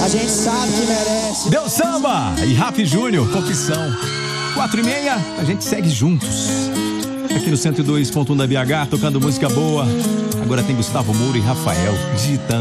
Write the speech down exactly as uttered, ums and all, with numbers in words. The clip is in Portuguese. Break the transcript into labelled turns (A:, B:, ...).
A: A gente sabe que merece.
B: Deu Samba e Rafi Júnior, Confissão. Quatro e meia, a gente segue juntos. Aqui no cento e dois ponto um da B H, tocando música boa. Agora tem Gustavo Moura e Rafael digitando.